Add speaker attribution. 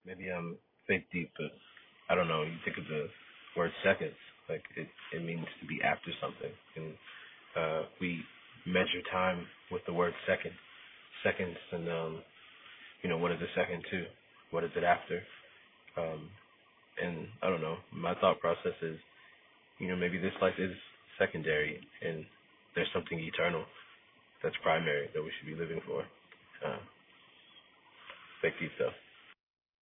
Speaker 1: maybe I'm fake deep, but I don't know. You think of the word seconds, like it means to be after something, and we measure time with the word seconds, and what is a second to? What is it after? Um, and I don't know. My thought process is, maybe this life is secondary, and there's something eternal that's primary that we should be living for. Uh, fake deep though.